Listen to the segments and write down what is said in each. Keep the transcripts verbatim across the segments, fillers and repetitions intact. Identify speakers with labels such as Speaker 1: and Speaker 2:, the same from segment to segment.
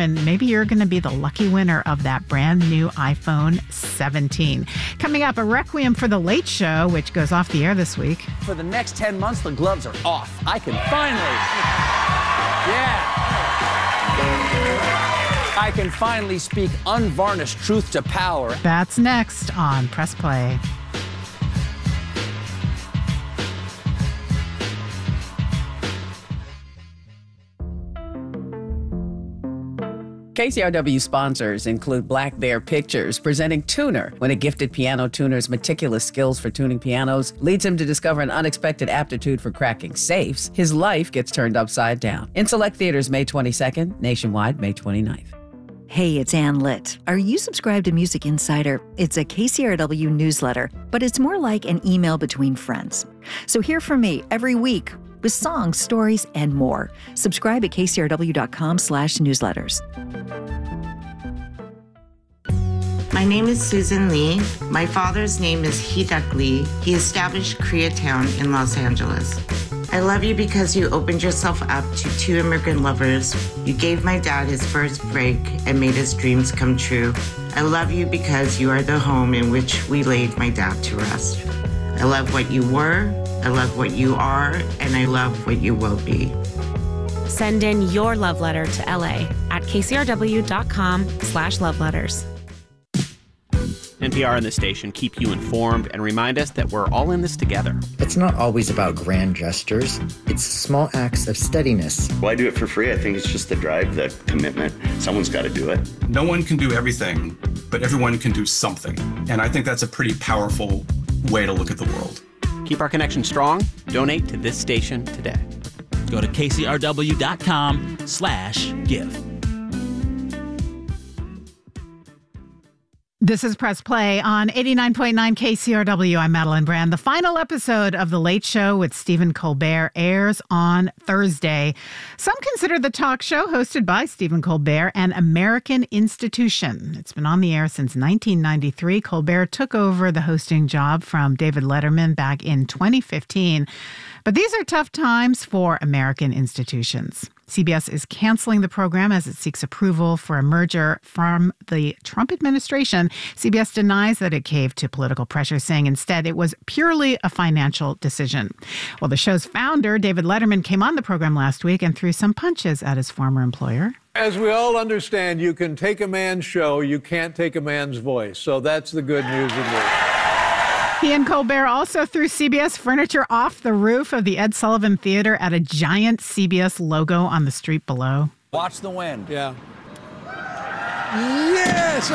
Speaker 1: and maybe you're going to be the lucky winner of that brand new iPhone seventeen. Coming up, a requiem for The Late Show, which goes off the air this week.
Speaker 2: For the next ten months, the gloves are off. I can finally... Yeah. I can finally speak unvarnished truth to power.
Speaker 1: That's next on Press Play.
Speaker 3: K C R W sponsors include Black Bear Pictures, presenting Tuner, when a gifted piano tuner's meticulous skills for tuning pianos leads him to discover an unexpected aptitude for cracking safes. His life gets turned upside down. In select theaters May twenty-second, nationwide May twenty-ninth.
Speaker 4: Hey, it's Ann Litt. Are you subscribed to Music Insider? It's a K C R W newsletter, but it's more like an email between friends. So hear from me every week with songs, stories, and more. Subscribe at kcrw.com slash newsletters.
Speaker 5: My name is Susan Lee. My father's name is Hee-Duck Lee. He established Koreatown in Los Angeles. I love you because you opened yourself up to two immigrant lovers. You gave my dad his first break and made his dreams come true. I love you because you are the home in which we laid my dad to rest. I love what you were, I love what you are, and I love what you will be.
Speaker 6: Send in your love letter to L A at kcrw.com slash love letters.
Speaker 7: N P R and the station keep you informed and remind us that we're all in this together.
Speaker 8: It's not always about grand gestures. It's small acts of steadiness.
Speaker 9: Well, I do it for free. I think it's just the drive, the commitment. Someone's got to do it.
Speaker 10: No one can do everything, but everyone can do something. And I think that's a pretty powerful way to look at the world.
Speaker 7: Keep our connection strong. Donate to this station today.
Speaker 11: Go to kcrw.com slash give.
Speaker 1: This is Press Play on eighty-nine point nine K C R W. I'm Madeline Brand. The final episode of The Late Show with Stephen Colbert airs on Thursday. Some consider the talk show hosted by Stephen Colbert an American institution. It's been on the air since nineteen ninety-three. Colbert took over the hosting job from David Letterman back in twenty fifteen. But these are tough times for American institutions. C B S is canceling the program as it seeks approval for a merger from the Trump administration. C B S denies that it caved to political pressure, saying instead it was purely a financial decision. Well, the show's founder, David Letterman, came on the program last week and threw some punches at his former employer.
Speaker 12: As we all understand, you can take a man's show, you can't take a man's voice. So that's the good news in this.
Speaker 1: He and Colbert also threw C B S furniture off the roof of the Ed Sullivan Theater at a giant C B S logo on the street below.
Speaker 2: Watch the wind.
Speaker 12: Yeah. Yes!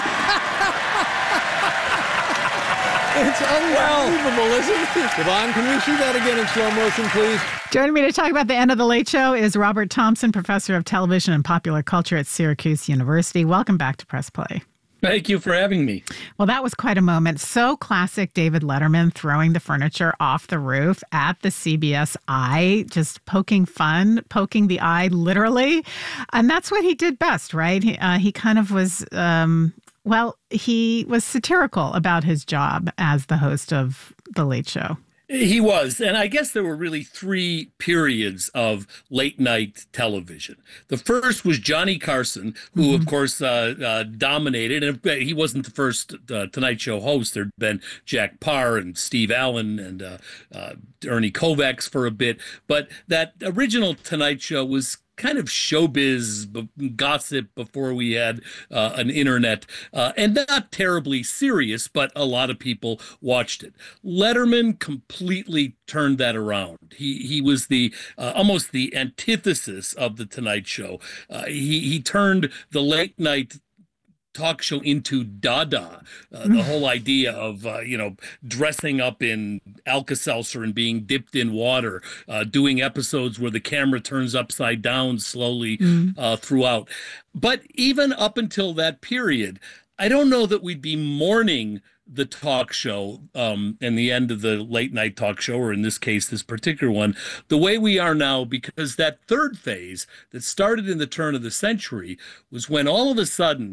Speaker 12: It's unbelievable, isn't it? Yvonne, can we see that again in slow motion, please?
Speaker 1: Joining me to talk about the end of The Late Show is Robert Thompson, professor of television and popular culture at Syracuse University. Welcome back to Press Play.
Speaker 13: Thank you for having me.
Speaker 1: Well, that was quite a moment. So classic David Letterman throwing the furniture off the roof at the C B S eye, just poking fun, poking the eye literally. And that's what he did best, right? He, uh, he kind of was, um, well, he was satirical about his job as the host of The Late Show.
Speaker 13: He was. And I guess there were really three periods of late night television. The first was Johnny Carson, who, mm-hmm. of course, uh, uh, dominated. And he wasn't the first uh, Tonight Show host. There'd been Jack Parr and Steve Allen and uh, uh, Ernie Kovacs for a bit. But that original Tonight Show was kind of showbiz gossip before we had uh, an internet, uh, and not terribly serious, but a lot of people watched it. Letterman completely turned that around. He he was the uh, almost the antithesis of the Tonight Show. Uh, he he turned the late night talk show into Dada, uh, the whole idea of, uh, you know, dressing up in Alka-Seltzer and being dipped in water, uh, doing episodes where the camera turns upside down slowly mm. uh, throughout. But even up until that period, I don't know that we'd be mourning the talk show um, and the end of the late night talk show, or in this case, this particular one, the way we are now, because that third phase that started in the turn of the century was when all of a sudden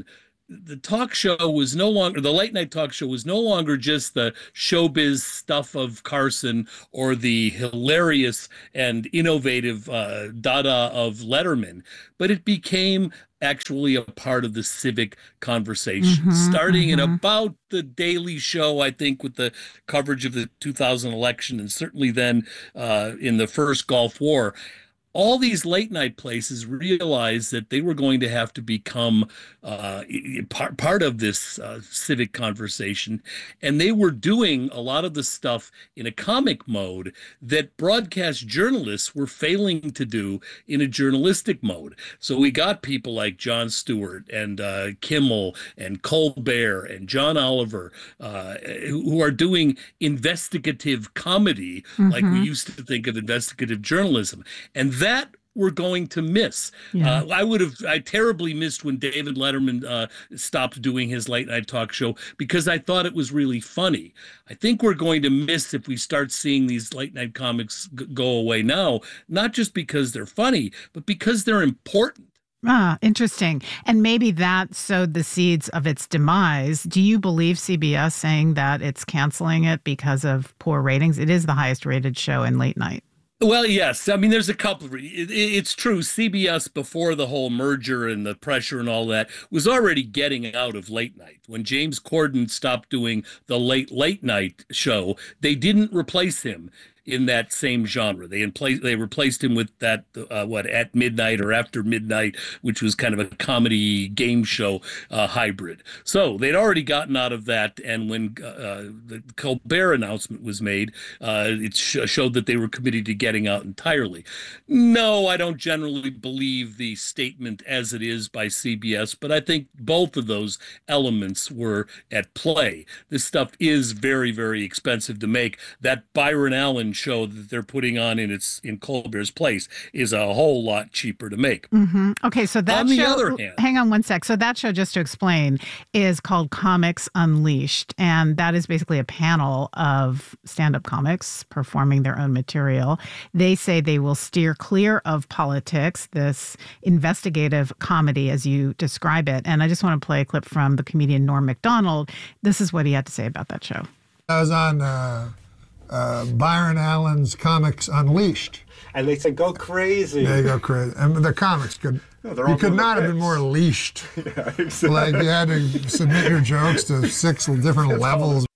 Speaker 13: the talk show was no longer, the late night talk show was no longer just the showbiz stuff of Carson or the hilarious and innovative uh, dada of Letterman, but it became actually a part of the civic conversation, mm-hmm, starting mm-hmm. in about the Daily Show, I think, with the coverage of the two thousand election, and certainly then uh, in the first Gulf War. All these late night places realized that they were going to have to become uh, part, part of this uh, civic conversation. And they were doing a lot of the stuff in a comic mode that broadcast journalists were failing to do in a journalistic mode. So we got people like Jon Stewart and uh, Kimmel and Colbert and John Oliver uh, who are doing investigative comedy, mm-hmm. like we used to think of investigative journalism. And that we're going to miss. Yeah. Uh, I would have, I terribly missed when David Letterman uh, stopped doing his late night talk show because I thought it was really funny. I think we're going to miss if we start seeing these late night comics g- go away now, not just because they're funny, but because they're important.
Speaker 1: Ah, interesting. And maybe that sowed the seeds of its demise. Do you believe C B S saying that it's canceling it because of poor ratings? It is the highest rated show in late night.
Speaker 13: Well, yes. I mean, there's a couple of re- it, it's true. C B S, before the whole merger and the pressure and all that, was already getting out of late night. When James Corden stopped doing the late, late night show, they didn't replace him in that same genre. They in place, they replaced him with that, uh, what, At Midnight or After Midnight, which was kind of a comedy game show uh, hybrid. So they'd already gotten out of that. And when uh, the Colbert announcement was made, uh, it sh- showed that they were committed to getting out entirely. No, I don't generally believe the statement as it is by C B S, but I think both of those elements were at play. This stuff is very, very expensive to make. That Byron Allen show that they're putting on in its in Colbert's place is a whole lot cheaper to make.
Speaker 1: Mm-hmm. Okay, so that
Speaker 13: on the
Speaker 1: show,
Speaker 13: other hand,
Speaker 1: hang on one sec. So that show, just to explain, is called Comics Unleashed, and that is basically a panel of stand-up comics performing their own material. They say they will steer clear of politics, this investigative comedy as you describe it. And I just want to play a clip from the comedian Norm Macdonald. This is what he had to say about that show.
Speaker 14: I was on uh, uh, Byron Allen's Comics Unleashed.
Speaker 15: And they said, go crazy.
Speaker 14: They go crazy. And the comics could, no, you could not have been more leashed.
Speaker 15: Yeah, exactly.
Speaker 14: Like you had to submit your jokes to six different levels.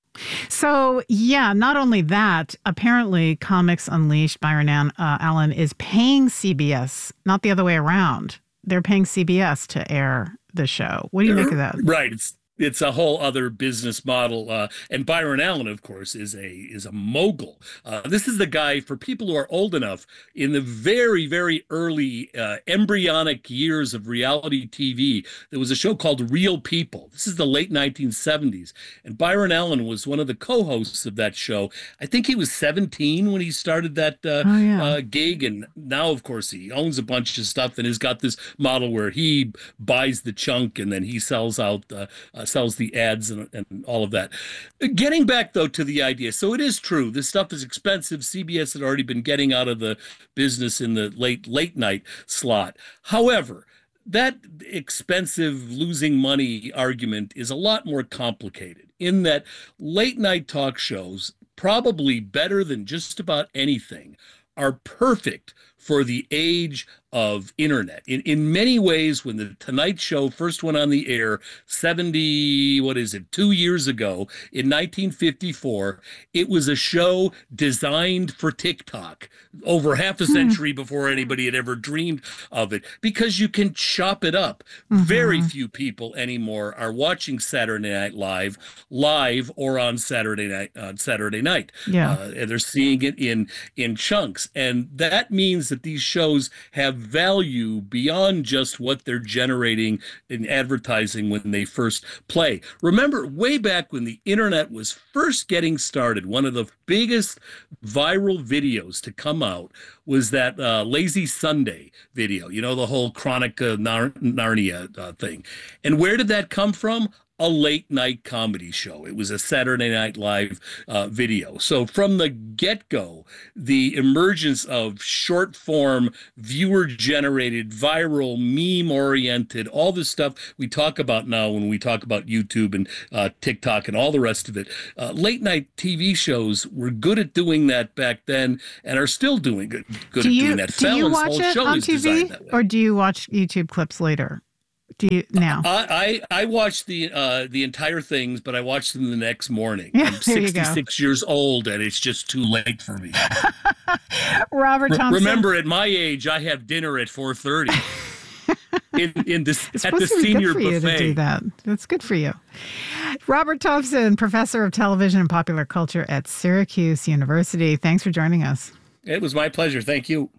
Speaker 1: So, yeah, not only that, apparently Comics Unleashed, Byron uh, Allen is paying C B S, not the other way around. They're paying C B S to air the show. What do you make of that?
Speaker 13: Right. It's It's a whole other business model. Uh, and Byron Allen, of course, is a is a mogul. Uh, this is the guy, for people who are old enough, in the very, very early uh, embryonic years of reality T V, there was a show called Real People. This is the late nineteen seventies. And Byron Allen was one of the co-hosts of that show. I think he was seventeen when he started that uh,
Speaker 1: oh, yeah.
Speaker 13: uh, gig. And now, of course, he owns a bunch of stuff and has got this model where he buys the chunk and then he sells out uh, uh, sells the ads and, and all of that. Getting back, though, to the idea. So it is true. This stuff is expensive. C B S had already been getting out of the business in the late, late night slot. However, that expensive losing money argument is a lot more complicated in that late night talk shows, probably better than just about anything, are perfect for the age of internet. In in many ways, when the Tonight Show first went on the air seventy, what is it, two years ago in nineteen fifty-four, it was a show designed for TikTok over half a century before anybody had ever dreamed of it, because you can chop it up. Mm-hmm. Very few people anymore are watching Saturday Night Live live or on Saturday night on Saturday night.
Speaker 1: Yeah.
Speaker 13: Uh, and they're seeing it in in chunks. And that means that these shows have value beyond just what they're generating in advertising when they first play. Remember, way back when the internet was first getting started, one of the biggest viral videos to come out was that uh, Lazy Sunday video, you know, the whole Chronica Nar- Narnia uh, thing. And where did that come from? a late night comedy show. It was a Saturday Night Live uh, video. So from the get-go, the emergence of short form, viewer generated, viral, meme oriented, all the stuff we talk about now when we talk about YouTube and uh, TikTok and all the rest of it. Uh, late night T V shows were good at doing that back then and are still doing good, good
Speaker 1: do
Speaker 13: at
Speaker 1: you,
Speaker 13: doing that.
Speaker 1: Do you
Speaker 13: Fallon's
Speaker 1: watch
Speaker 13: whole
Speaker 1: it
Speaker 13: show
Speaker 1: on
Speaker 13: is
Speaker 1: T V
Speaker 13: designed that way.
Speaker 1: or do you watch YouTube clips later? Do you now?
Speaker 13: I, I I watched the uh, the entire things, but I watched them the next morning.
Speaker 1: Yeah,
Speaker 13: I'm
Speaker 1: there you go.
Speaker 13: sixty-six years old, and it's just too late for me.
Speaker 1: Robert Thompson.
Speaker 13: Re- remember, at my age, I have dinner at four thirty. in in this
Speaker 1: It's
Speaker 13: at the
Speaker 1: supposed to be
Speaker 13: senior
Speaker 1: good for you
Speaker 13: buffet.
Speaker 1: to do that. That's good for you. Robert Thompson, professor of television and popular culture at Syracuse University. Thanks for joining us.
Speaker 13: It was my pleasure. Thank you.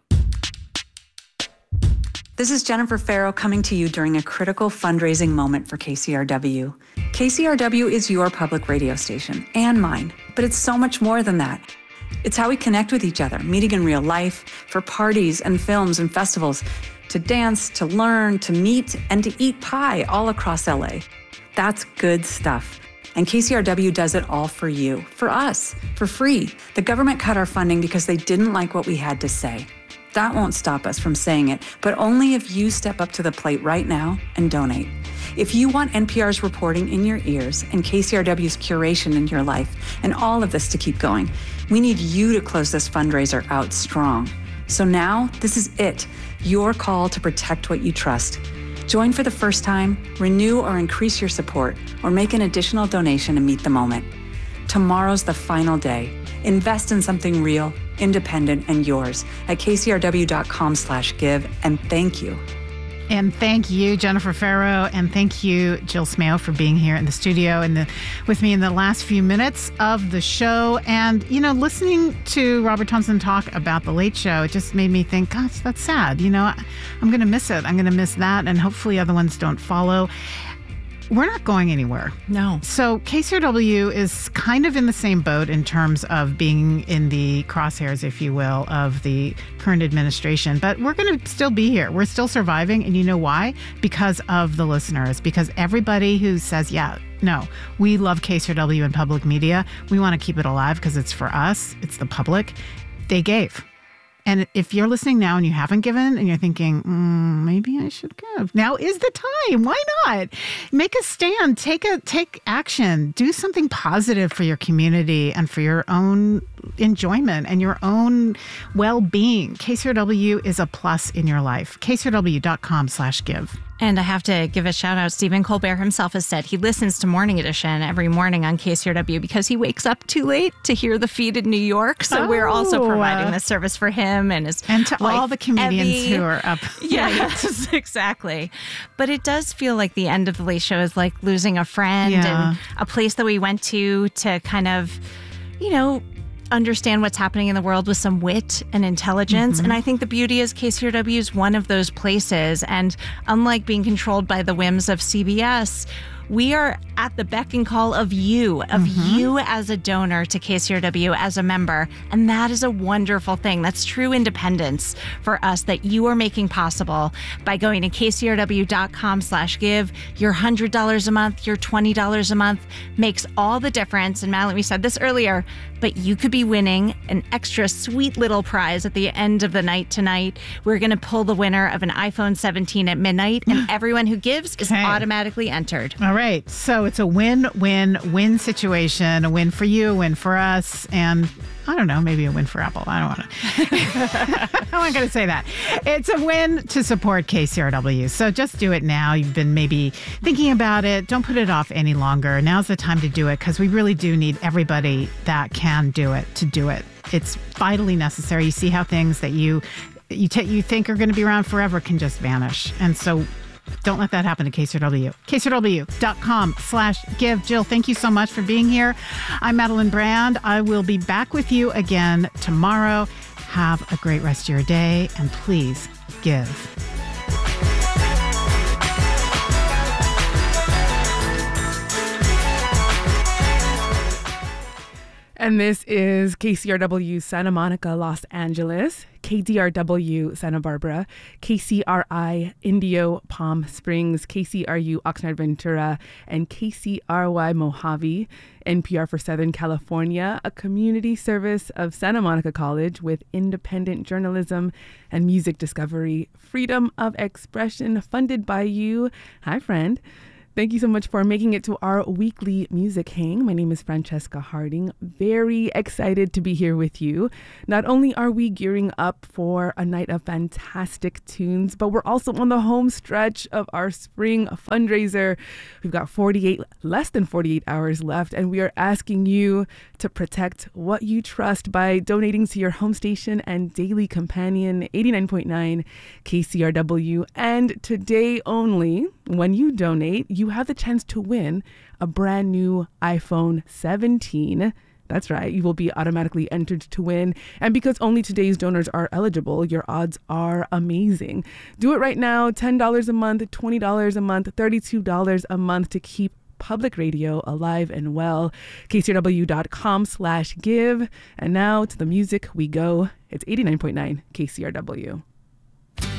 Speaker 16: This is Jennifer Farrow coming to you during a critical fundraising moment for K C R W. K C R W is your public radio station and mine, but it's so much more than that. It's how we connect with each other, meeting in real life, for parties and films and festivals, to dance, to learn, to meet, and to eat pie all across L A. That's good stuff. And K C R W does it all for you, for us, for free. The government cut our funding because they didn't like what we had to say. That won't stop us from saying it, but only if you step up to the plate right now and donate. If you want N P R's reporting in your ears and K C R W's curation in your life and all of this to keep going, we need you to close this fundraiser out strong. So now, this is it, your call to protect what you trust. Join for the first time, renew or increase your support, or make an additional donation to meet the moment. Tomorrow's the final day. Invest in something real, independent, and yours at kcrw.com slash give, and thank you.
Speaker 1: And thank you, Jennifer Farrow, and thank you, Jill Smale, for being here in the studio and the, with me in the last few minutes of the show. And, you know, listening to Robert Thompson talk about The Late Show, it just made me think, gosh, that's sad. You know, I'm going to miss it. I'm going to miss that, and hopefully other ones don't follow. We're not going anywhere.
Speaker 4: No.
Speaker 1: So K C R W is kind of in the same boat in terms of being in the crosshairs, if you will, of the current administration. But we're going to still be here. We're still surviving. And you know why? Because of the listeners. Because everybody who says, yeah, no, we love K C R W and public media. We want to keep it alive because it's for us. It's the public. They gave. And if you're listening now and you haven't given and you're thinking, mm, maybe I should give, now is the time. Why not? Make a stand. Take a take action. Do something positive for your community and for your own enjoyment and your own well-being. K C R W is a plus in your life. kcrw.com slash give.
Speaker 6: And I have to give a shout out. Stephen Colbert himself has said he listens to Morning Edition every morning on K C R W because he wakes up too late to hear the feed in New York. So oh, we're also providing
Speaker 1: uh,
Speaker 6: this service for him and his
Speaker 1: and to
Speaker 6: wife,
Speaker 1: all the comedians
Speaker 6: Evie.
Speaker 1: who are up.
Speaker 6: Yeah, yes, exactly. But it does feel like the end of the Late Show is like losing a friend
Speaker 1: yeah.
Speaker 6: and a place that we went to to kind of, you know, understand what's happening in the world with some wit and intelligence.
Speaker 1: Mm-hmm.
Speaker 6: And I think the beauty is K C R W is one of those places. And unlike being controlled by the whims of C B S, we are at the beck and call of you, of
Speaker 1: mm-hmm.
Speaker 6: you as a donor to K C R W, as a member. And that is a wonderful thing. That's true independence for us that you are making possible by going to kcrw.com slash give. Your one hundred dollars a month, your twenty dollars a month makes all the difference. And Madeline, we said this earlier, but you could be winning an extra sweet little prize at the end of the night tonight. We're going to pull the winner of an iPhone seventeen at midnight, and everyone who gives is
Speaker 1: okay.
Speaker 6: automatically entered.
Speaker 1: All right. So it's a win-win-win situation, a win for you, a win for us, and I don't know, maybe a win for Apple. I don't want to. I'm not going to say that. It's a win to support K C R W. So just do it now. You've been maybe thinking about it. Don't put it off any longer. Now's the time to do it because we really do need everybody that can do it to do it. It's vitally necessary. You see how things that you you, t- you think are going to be around forever can just vanish. And so don't let that happen to K C R W. kcrw.com slash give. Jill, thank you so much for being here. I'm Madeline Brand. I will be back with you again tomorrow. Have a great rest of your day, and please give.
Speaker 17: And this is K C R W Santa Monica, Los Angeles, K D R W Santa Barbara, K C R I Indio Palm Springs, K C R U Oxnard Ventura, and K C R Y Mojave, N P R for Southern California, a community service of Santa Monica College with independent journalism and music discovery, freedom of expression, funded by you. Hi, friend. Thank you so much for making it to our weekly music hang. My name is Francesca Harding. Very excited to be here with you. Not only are we gearing up for a night of fantastic tunes, but we're also on the home stretch of our spring fundraiser. We've got forty-eight, less than forty-eight hours left, and we are asking you to protect what you trust by donating to your home station and daily companion, eighty-nine point nine K C R W. And today only, when you donate, you have the chance to win a brand new iPhone seventeen. That's right, you will be automatically entered to win. And because only today's donors are eligible, your odds are amazing. Do it right now, ten dollars a month, twenty dollars a month, thirty-two dollars a month to keep public radio alive and well. K C R W dot com slash give. And now to the music we go. It's eighty-nine point nine K C R W.